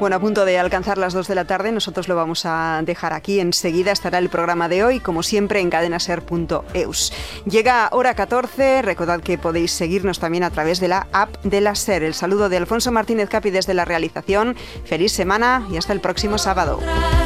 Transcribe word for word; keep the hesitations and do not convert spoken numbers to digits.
Bueno, a punto de alcanzar las dos de la tarde, nosotros lo vamos a dejar aquí. Enseguida estará el programa de hoy, como siempre, en cadenaser punto eus. Llega hora catorce, recordad que podéis seguirnos también a través de la app de la SER. El saludo de Alfonso Martínez Capi desde la realización. Feliz semana y hasta el próximo sábado.